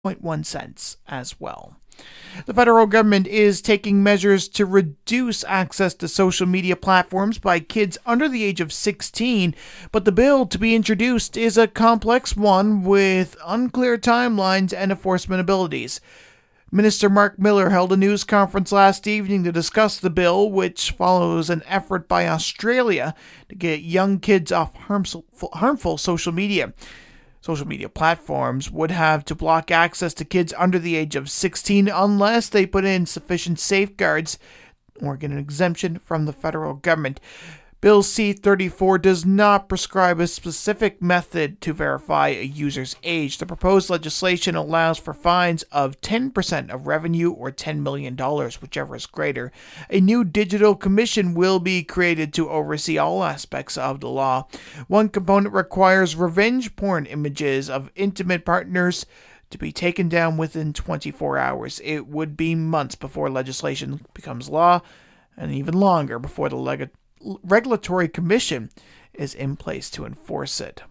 0.1 cents as well. The federal government is taking measures to reduce access to social media platforms by kids under the age of 16, but the bill to be introduced is a complex one with unclear timelines and enforcement abilities. Minister Mark Miller held a news conference last evening to discuss the bill, which follows an effort by Australia to get young kids off harmful social media. Social media platforms would have to block access to kids under the age of 16 unless they put in sufficient safeguards or get an exemption from the federal government. Bill C-34 does not prescribe a specific method to verify a user's age. The proposed legislation allows for fines of 10% of revenue or $10 million, whichever is greater. A new digital commission will be created to oversee all aspects of the law. One component requires revenge porn images of intimate partners to be taken down within 24 hours. It would be months before legislation becomes law, and even longer before the regulatory commission is in place to enforce it.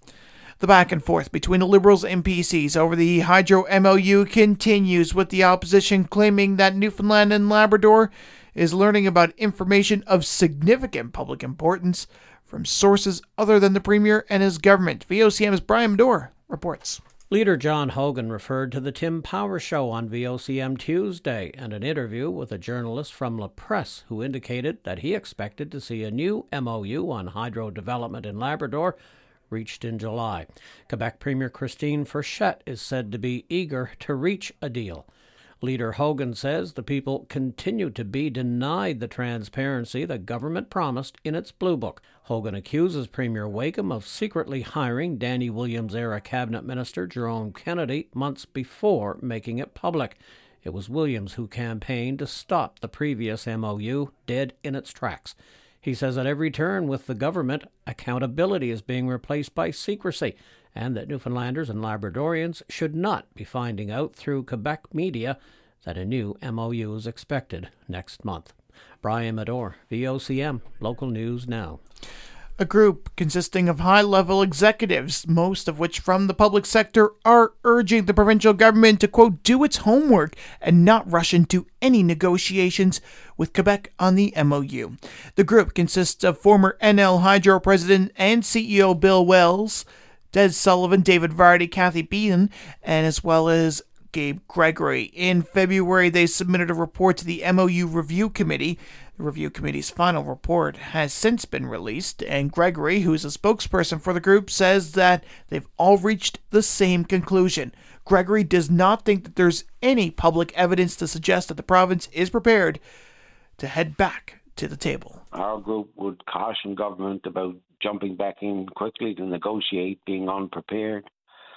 The back and forth between the Liberals and PCs over the Hydro MOU continues, with the opposition claiming that Newfoundland and Labrador is learning about information of significant public importance from sources other than the Premier and his government. VOCM's Brian Medore reports. Leader John Hogan referred to the Tim Power Show on VOCM Tuesday and an interview with a journalist from La Presse who indicated that he expected to see a new MOU on hydro development in Labrador reached in July. Quebec Premier Christine Frechette is said to be eager to reach a deal. Leader Hogan says the people continue to be denied the transparency the government promised in its Blue Book. Hogan accuses Premier Wakeham of secretly hiring Danny Williams-era Cabinet Minister Jerome Kennedy months before making it public. It was Williams who campaigned to stop the previous MOU dead in its tracks. He says at every turn with the government, accountability is being replaced by secrecy, and that Newfoundlanders and Labradorians should not be finding out through Quebec media that a new MOU is expected next month. Brian Medore, VOCM, Local News Now. A group consisting of high-level executives, most of which from the public sector, are urging the provincial government to, quote, do its homework and not rush into any negotiations with Quebec on the MOU. The group consists of former NL Hydro President and CEO Bill Wells, Des Sullivan, David Vardy, Kathy Beaton, and as well as Gabe Gregory. In February, they submitted a report to the MOU Review Committee. The Review Committee's final report has since been released, and Gregory, who is a spokesperson for the group, says that they've all reached the same conclusion. Gregory does not think that there's any public evidence to suggest that the province is prepared to head back to the table. Our group would caution government about jumping back in quickly to negotiate, being unprepared.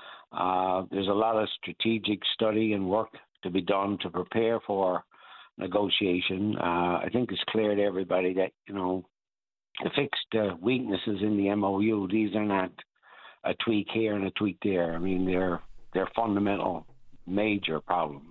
There's a lot of strategic study and work to be done to prepare for negotiation. I think it's clear to everybody that, the fixed weaknesses in the MOU, these are not a tweak here and a tweak there. I mean, they're fundamental, major problems.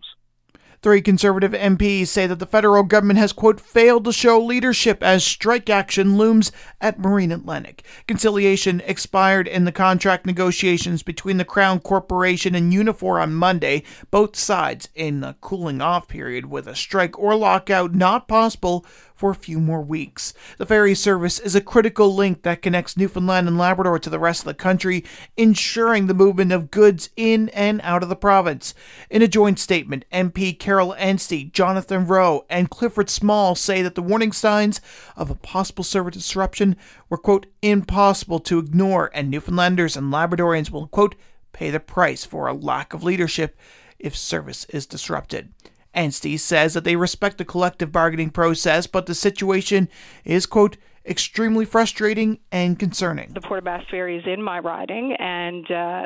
3 Conservative MPs say that the federal government has, quote, failed to show leadership as strike action looms at Marine Atlantic. Conciliation expired in the contract negotiations between the Crown Corporation and Unifor on Monday, both sides in a cooling off period with a strike or lockout not possible for a few more weeks. The ferry service is a critical link that connects Newfoundland and Labrador to the rest of the country, ensuring the movement of goods in and out of the province. In a joint statement, MP Carol Anstey, Jonathan Rowe, and Clifford Small say that the warning signs of a possible service disruption were, quote, impossible to ignore, and Newfoundlanders and Labradorians will, quote, pay the price for a lack of leadership if service is disrupted. Anstey says that they respect the collective bargaining process, but the situation is, quote, extremely frustrating and concerning. The Port of Bass Ferry is in my riding, and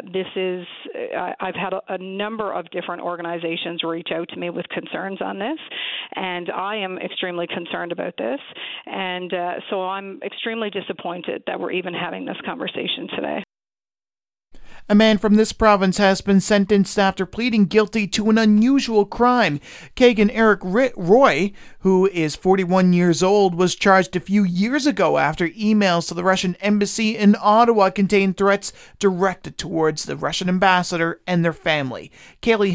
I've had a number of different organizations reach out to me with concerns on this, and I am extremely concerned about this, and so I'm extremely disappointed that we're even having this conversation today. A man from this province has been sentenced after pleading guilty to an unusual crime. Kagan Eric Roy, who is 41 years old, was charged a few years ago after emails to the Russian embassy in Ottawa contained threats directed towards the Russian ambassador and their family. Kaylee